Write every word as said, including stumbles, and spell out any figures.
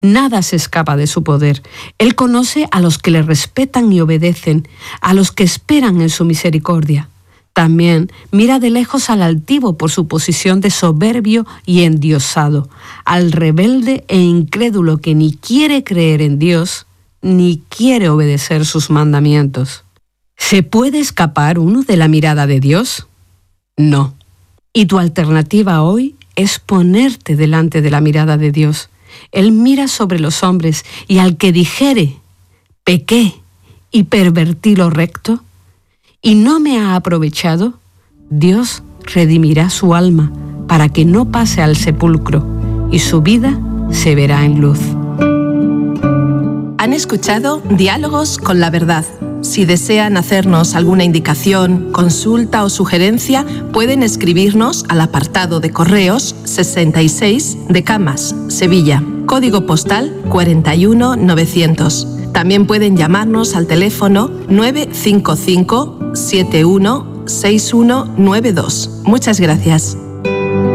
Nada se escapa de su poder. Él conoce a los que le respetan y obedecen, a los que esperan en su misericordia. También mira de lejos al altivo por su posición de soberbio y endiosado, al rebelde e incrédulo que ni quiere creer en Dios, ni quiere obedecer sus mandamientos. ¿Se puede escapar uno de la mirada de Dios? No. Y tu alternativa hoy es ponerte delante de la mirada de Dios. Él mira sobre los hombres y al que dijere, pequé y pervertí lo recto, y no me ha aprovechado, Dios redimirá su alma para que no pase al sepulcro y su vida se verá en luz. Han escuchado Diálogos con la Verdad. Si desean hacernos alguna indicación, consulta o sugerencia, pueden escribirnos al apartado de correos sesenta y seis de Camas, Sevilla, código postal cuarenta y uno mil novecientos. También pueden llamarnos al teléfono nueve cinco cinco, siete uno, seis uno nueve dos. Muchas gracias.